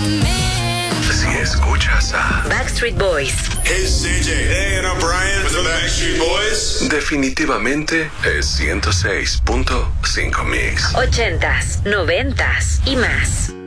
Si escuchas a Backstreet Boys, Hey, CJ. Hey, and I'm Brian with the Backstreet Boys. definitivamente es 106.5 Mix. 80s, 90s y más.